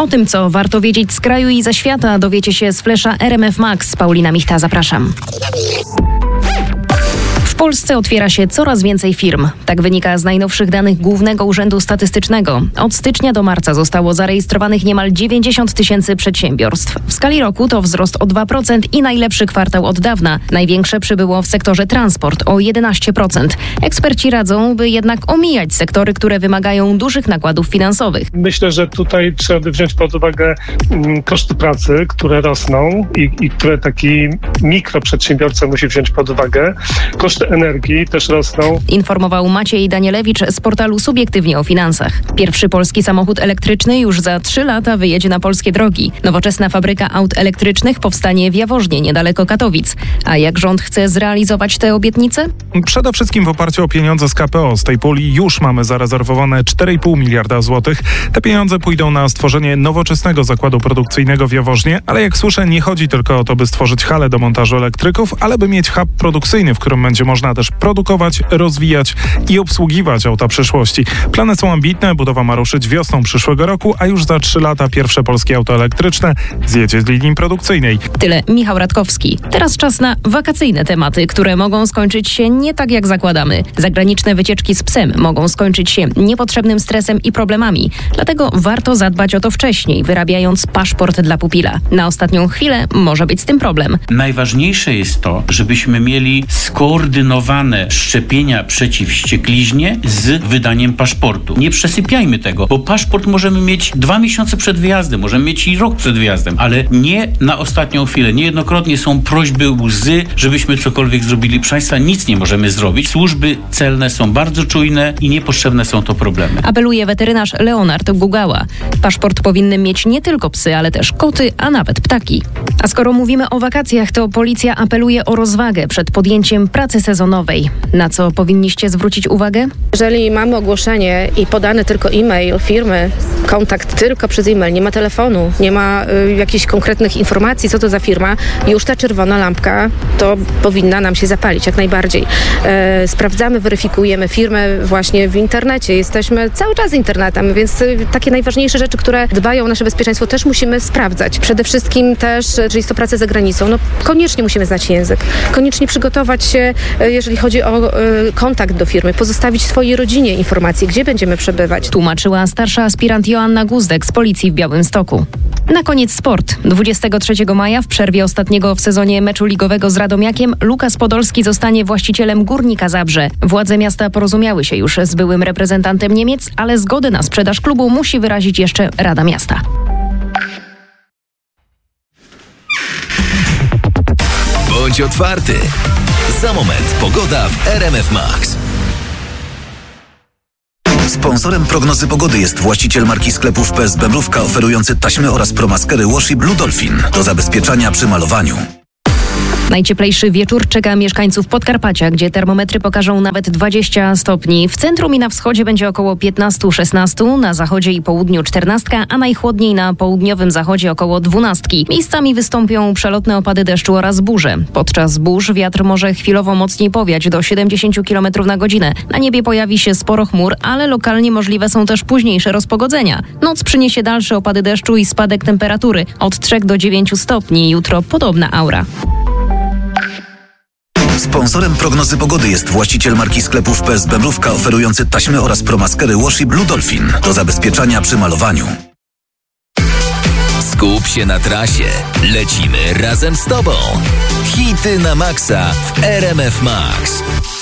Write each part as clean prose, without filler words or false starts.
O tym, co warto wiedzieć z kraju i ze świata, dowiecie się z flesza RMF Max. Paulina Michta, zapraszam. W Polsce otwiera się coraz więcej firm. Tak wynika z najnowszych danych Głównego Urzędu Statystycznego. Od stycznia do marca zostało zarejestrowanych niemal 90 000 przedsiębiorstw. W skali roku to wzrost o 2% i najlepszy kwartał od dawna. Największe przybyło w sektorze transport o 11%. Eksperci radzą, by jednak omijać sektory, które wymagają dużych nakładów finansowych. Myślę, że tutaj trzeba wziąć pod uwagę koszty pracy, które rosną i które taki mikroprzedsiębiorca musi wziąć pod uwagę. Koszty energii też rosną. Informował Maciej Danielewicz z portalu Subiektywnie o Finansach. Pierwszy polski samochód elektryczny już za 3 lata wyjedzie na polskie drogi. Nowoczesna fabryka aut elektrycznych powstanie w Jaworznie, niedaleko Katowic. A jak rząd chce zrealizować te obietnice? Przede wszystkim w oparciu o pieniądze z KPO. Z tej puli już mamy zarezerwowane 4,5 miliarda złotych. Te pieniądze pójdą na stworzenie nowoczesnego zakładu produkcyjnego w Jaworznie, ale jak słyszę, nie chodzi tylko o to, by stworzyć halę do montażu elektryków, ale by mieć hub produkcyjny, w którym będzie można też produkować, rozwijać i obsługiwać auta przyszłości. Plany są ambitne, budowa ma ruszyć wiosną przyszłego roku, a już za 3 lata pierwsze polskie auto elektryczne zjedzie z linii produkcyjnej. Tyle Michał Radkowski. Teraz czas na wakacyjne tematy, które mogą skończyć się nie tak jak zakładamy. Zagraniczne wycieczki z psem mogą skończyć się niepotrzebnym stresem i problemami. Dlatego warto zadbać o to wcześniej, wyrabiając paszport dla pupila. Na ostatnią chwilę może być z tym problem. Najważniejsze jest to, żebyśmy mieli skoordynowane szczepienia przeciw wściekliźnie z wydaniem paszportu. Nie przesypiajmy tego, bo paszport możemy mieć 2 miesiące przed wyjazdem, możemy mieć i rok przed wyjazdem, ale nie na ostatnią chwilę. Niejednokrotnie są prośby, łzy, żebyśmy cokolwiek zrobili. Proszę Państwa, nic nie możemy zrobić. Służby celne są bardzo czujne i niepotrzebne są to problemy. Apeluje weterynarz Leonard Gugała. Paszport powinny mieć nie tylko psy, ale też koty, a nawet ptaki. A skoro mówimy o wakacjach, to policja apeluje o rozwagę przed podjęciem pracy sezonowej. Na co powinniście zwrócić uwagę? Jeżeli mamy ogłoszenie i podany tylko e-mail firmy, kontakt tylko przez e-mail, nie ma telefonu, nie ma jakichś konkretnych informacji, co to za firma, już ta czerwona lampka to powinna nam się zapalić jak najbardziej. Sprawdzamy, weryfikujemy firmę właśnie w internecie. Jesteśmy cały czas internetem, więc takie najważniejsze rzeczy, które dbają o nasze bezpieczeństwo, też musimy sprawdzać. Przede wszystkim też, jeżeli jest to praca za granicą, koniecznie musimy znać język. Koniecznie przygotować się, jeżeli chodzi o kontakt do firmy, pozostawić swojej rodzinie informacje, gdzie będziemy przebywać. Tłumaczyła starsza aspirant Joanna Guzdek z policji w Białymstoku. Na koniec sport. 23 maja w przerwie ostatniego w sezonie meczu ligowego z Radomiakiem Lukas Podolski zostanie właścicielem Górnika Zabrze. Władze miasta porozumiały się już z byłym reprezentantem Niemiec, ale zgodę na sprzedaż klubu musi wyrazić jeszcze Rada Miasta. Bądź otwarty. Za moment pogoda w RMF Max. Sponsorem prognozy pogody jest właściciel marki sklepów PSB Mrówka oferujący taśmy oraz promaskery Washi Blue Dolphin do zabezpieczania przy malowaniu. Najcieplejszy wieczór czeka mieszkańców Podkarpacia, gdzie termometry pokażą nawet 20 stopni. W centrum i na wschodzie będzie około 15-16, na zachodzie i południu 14, a najchłodniej na południowym zachodzie około 12. Miejscami wystąpią przelotne opady deszczu oraz burze. Podczas burz wiatr może chwilowo mocniej powiać do 70 km na godzinę. Na niebie pojawi się sporo chmur, ale lokalnie możliwe są też późniejsze rozpogodzenia. Noc przyniesie dalsze opady deszczu i spadek temperatury od 3 do 9 stopni. Jutro podobna aura. Sponsorem prognozy pogody jest właściciel marki sklepów PSB Mrówka oferujący taśmy oraz promaskery Washi Blue Dolphin do zabezpieczania przy malowaniu. Skup się na trasie. Lecimy razem z Tobą. Hity na maksa w RMF Max.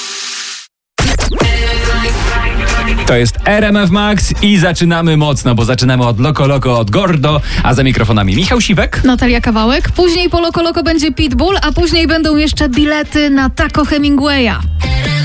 To jest RMF Max i zaczynamy mocno, bo zaczynamy od Loco, od Gordo, a za mikrofonami Michał Siwek, Natalia Kawałek, później po Loco będzie Pitbull, a później będą jeszcze bilety na Taco Hemingwaya.